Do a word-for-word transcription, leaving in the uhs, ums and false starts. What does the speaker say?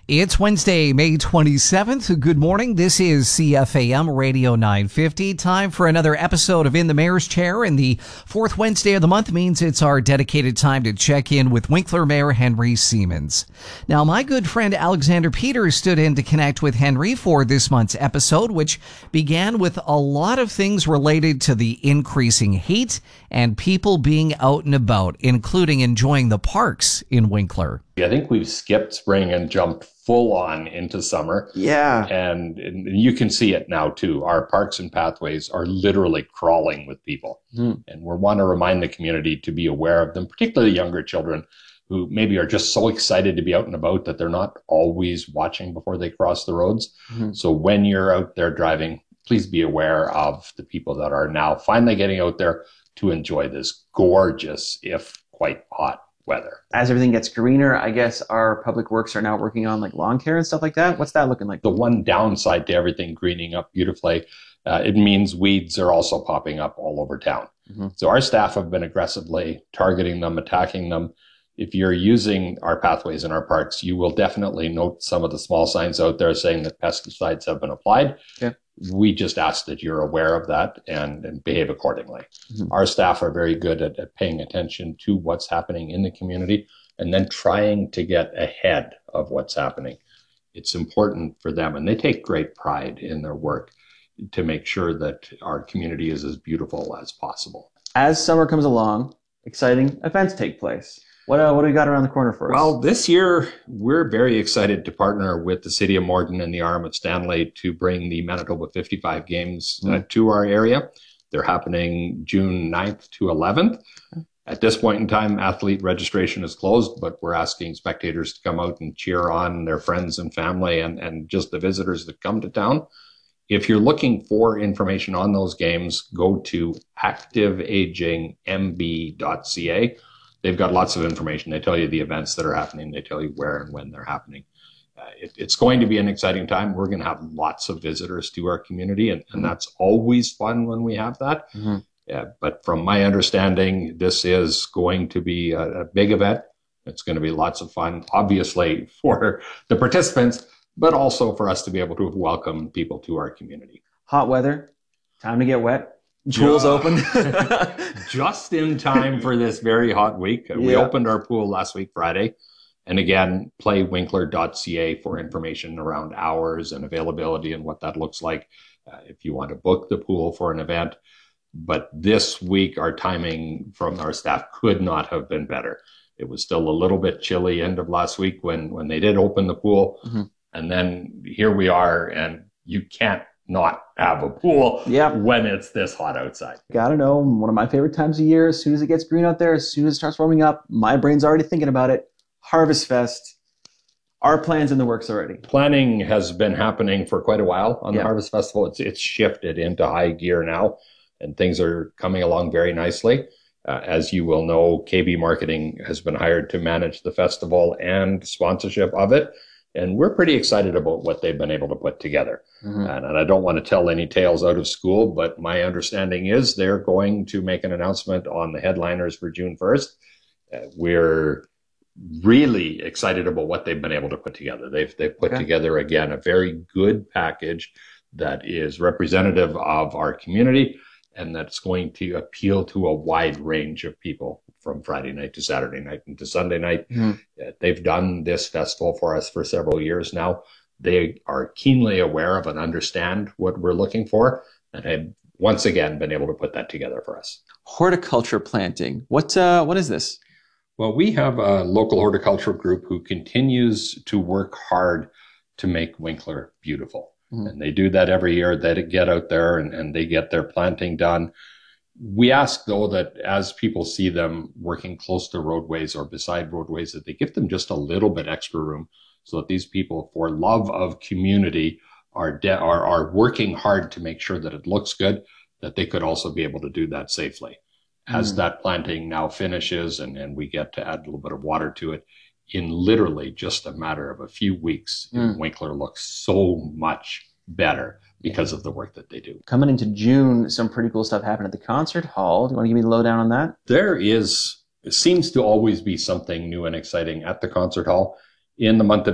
It's Wednesday, May twenty-seventh. Good morning. This is C F A M Radio nine fifty. Time for another episode of In the Mayor's Chair. And the fourth Wednesday of the month means it's our dedicated time to check in with Winkler Mayor Henry Siemens. Now, my good friend Alexander Peters stood in to connect with Henry for this month's episode, which began with a lot of things related to the increasing heat and people being out and about, including enjoying the parks in Winkler. I think we've skipped spring and jumped full on into summer. Yeah. And, and you can see it now too. Our parks and pathways are literally crawling with people. Mm. And we want to remind the community to be aware of them, particularly younger children who maybe are just so excited to be out and about that they're not always watching before they cross the roads. Mm-hmm. So when you're out there driving, please be aware of the people that are now finally getting out there to enjoy this gorgeous, if quite hot, weather. As everything gets greener, I guess our public works are now working on like lawn care and stuff like that. What's that looking like? The one downside to everything greening up beautifully, uh, it means weeds are also popping up all over town. Mm-hmm. So our staff have been aggressively targeting them, attacking them. If you're using our pathways in our parks, you will definitely note some of the small signs out there saying that pesticides have been applied. Yeah. We just ask that you're aware of that and, and behave accordingly. Mm-hmm. Our staff are very good at, at paying attention to what's happening in the community and then trying to get ahead of what's happening. It's important for them, and they take great pride in their work to make sure that our community is as beautiful as possible. As summer comes along, exciting events take place. What uh, what do we got around the corner for us? Well, this year, we're very excited to partner with the City of Morden and the Arm of Stanley to bring the Manitoba fifty-five Games uh, mm. to our area. They're happening June ninth to eleventh. At this point in time, athlete registration is closed, but we're asking spectators to come out and cheer on their friends and family and, and just the visitors that come to town. If you're looking for information on those games, go to active aging m b dot c a. They've got lots of information. They tell you the events that are happening. They tell you where and when they're happening. Uh, it, it's going to be an exciting time. We're going to have lots of visitors to our community, and, and that's always fun when we have that. Mm-hmm. Yeah, but from my understanding, this is going to be a, a big event. It's going to be lots of fun, obviously, for the participants, but also for us to be able to welcome people to our community. Hot weather, time to get wet. Pool's uh, open. Just in time for this very hot week. Yeah. We opened our pool last week, Friday. And again, play winkler dot c a for information around hours and availability and what that looks like uh, if you want to book the pool for an event. But this week, our timing from our staff could not have been better. It was still a little bit chilly end of last week when, when they did open the pool. Mm-hmm. And then here we are, and you can't not have a pool yep. when it's this hot outside. Gotta know, one of my favorite times of year, as soon as it gets green out there, as soon as it starts warming up, my brain's already thinking about it. Harvest Fest. Our plans in the works already. Planning has been happening for quite a while on yep. the Harvest Festival. It's it's shifted into high gear now, and things are coming along very nicely. Uh, as you will know, K B Marketing has been hired to manage the festival and sponsorship of it. And we're pretty excited about what they've been able to put together. Mm-hmm. And, and I don't want to tell any tales out of school, but my understanding is they're going to make an announcement on the headliners for June first. Uh, we're really excited about what they've been able to put together. They've, they've put okay. together, again, a very good package that is representative of our community and that's going to appeal to a wide range of people from Friday night to Saturday night and to Sunday night. Mm-hmm. Uh, they've done this festival for us for several years now. They are keenly aware of and understand what we're looking for, and have once again been able to put that together for us. Horticulture planting. What uh, what is this? Well, we have a local horticultural group who continues to work hard to make Winkler beautiful. Mm-hmm. And they do that every year. They get out there and, and they get their planting done. We ask, though, that as people see them working close to roadways or beside roadways, that they give them just a little bit extra room so that these people, for love of community, are, de- are, are working hard to make sure that it looks good, that they could also be able to do that safely. As mm. that planting now finishes and, and we get to add a little bit of water to it, in literally just a matter of a few weeks, mm. Winkler looks so much better because of the work that they do. Coming into June, some pretty cool stuff happened at the concert hall. Do you want to give me the lowdown on that? There is, it seems to always be something new and exciting at the concert hall. In the month of